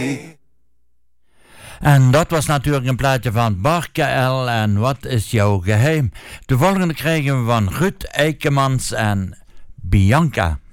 En dat was natuurlijk een plaatje van Barke L. en Wat is jouw geheim? De volgende krijgen we van Ruud Eikemans en Bianca.